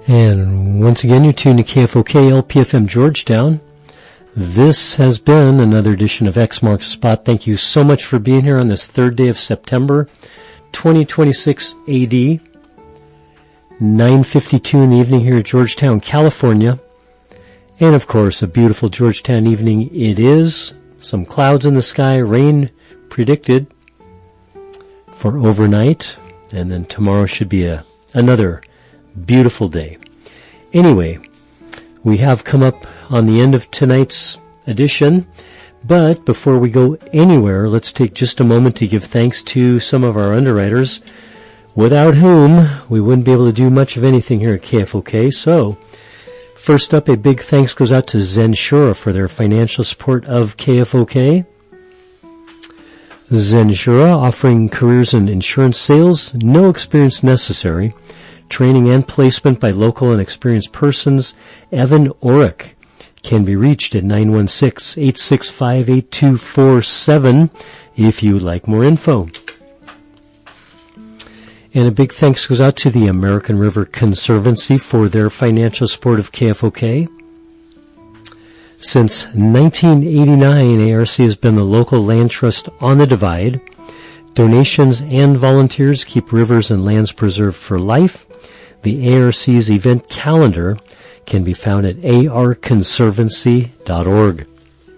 And once again, you're tuned to KFOK LPFM Georgetown. This has been another edition of X Marks the Spot. Thank you so much for being here on this third day of September, 2026 AD. 9:52 in the evening here at Georgetown, California. And of course, a beautiful Georgetown evening it is. Some clouds in the sky, rain predicted for overnight. And then tomorrow should be another beautiful day. Anyway, we have come up on the end of tonight's edition, but before we go anywhere, let's take just a moment to give thanks to some of our underwriters, without whom we wouldn't be able to do much of anything here at KFOK. So, first up, a big thanks goes out to Zensura for their financial support of KFOK. Zensura, offering careers in insurance sales, no experience necessary. Training and placement by local and experienced persons. Evan Orick can be reached at 916-865-8247 if you would like more info. And a big thanks goes out to the American River Conservancy for their financial support of KFOK. Since 1989, ARC has been the local land trust on the Divide. Donations and volunteers keep rivers and lands preserved for life. The ARC's event calendar can be found at arconservancy.org.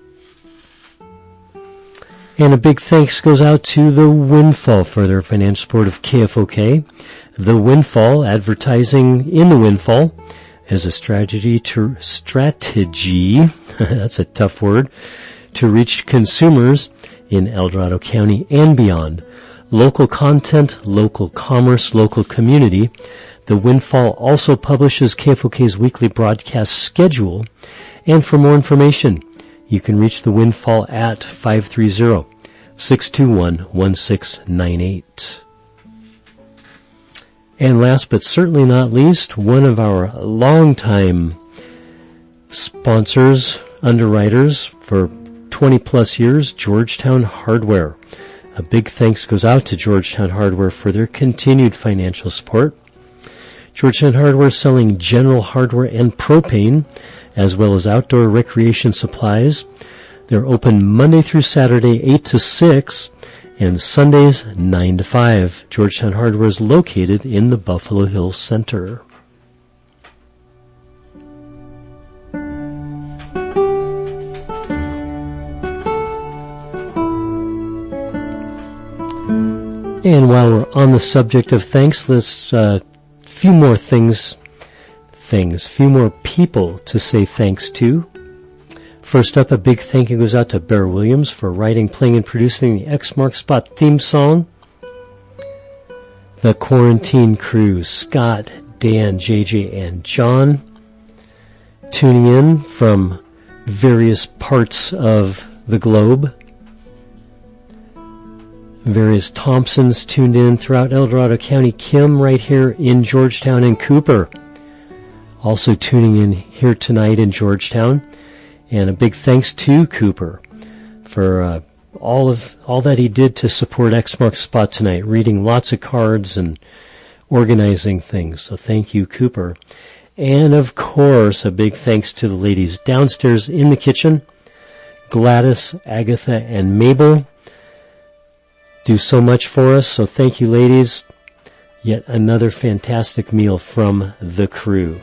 And a big thanks goes out to the Windfall for their financial support of KFOK. The Windfall, advertising in the Windfall, is a strategy, that's a tough word, to reach consumers in El Dorado County and beyond. Local content, local commerce, local community. The Windfall also publishes KFOK's weekly broadcast schedule. And for more information, you can reach the Windfall at 530-621-1698. And last but certainly not least, one of our longtime sponsors, underwriters for 20 plus years, Georgetown Hardware. A big thanks goes out to Georgetown Hardware for their continued financial support. Georgetown Hardware selling general hardware and propane, as well as outdoor recreation supplies. They're open Monday through Saturday, 8 to 6, and Sundays, 9 to 5. Georgetown Hardware is located in the Buffalo Hills Center. And while we're on the subject of thanks, let's few more people to say thanks to. First up, a big thank you goes out to Bear Williams for writing, playing, and producing the X Marks Spot theme song. The Quarantine Crew, Scott, Dan, JJ, and John, tuning in from various parts of the globe. Various Thompsons tuned in throughout El Dorado County. Kim right here in Georgetown, and Cooper also tuning in here tonight in Georgetown. And a big thanks to Cooper for all that he did to support X Marks Spot tonight, reading lots of cards and organizing things. So thank you, Cooper. And of course, a big thanks to the ladies downstairs in the kitchen, Gladys, Agatha, and Mabel. Do so much for us, so thank you, ladies. Yet another fantastic meal from the crew.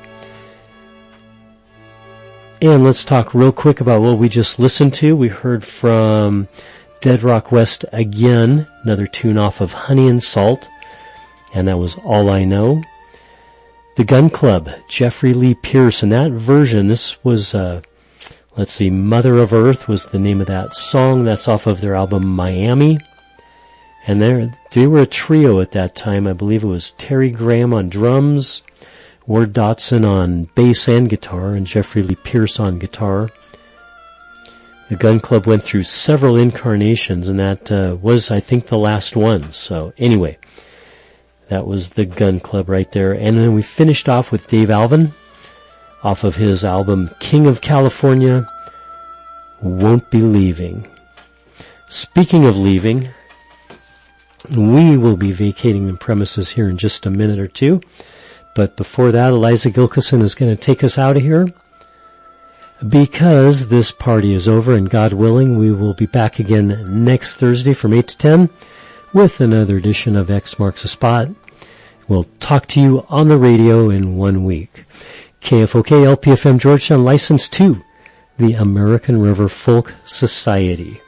And let's talk real quick about what we just listened to. We heard from Dead Rock West again, another tune off of Honey and Salt, and that was All I Know. The Gun Club, Jeffrey Lee Pierce, and that version, this was, Mother of Earth was the name of that song. That's off of their album Miami. And they were a trio at that time. I believe it was Terry Graham on drums, Ward Dotson on bass and guitar, and Jeffrey Lee Pierce on guitar. The Gun Club went through several incarnations, and that was, I think, the last one. So anyway, that was the Gun Club right there. And then we finished off with Dave Alvin off of his album King of California, Won't Be Leaving. Speaking of leaving, we will be vacating the premises here in just a minute or two. But before that, Eliza Gilkison is going to take us out of here. Because this party is over, and God willing, we will be back again next Thursday from 8 to 10 with another edition of X Marks the Spot. We'll talk to you on the radio in 1 week. KFOK LPFM Georgetown, licensed to the American River Folk Society.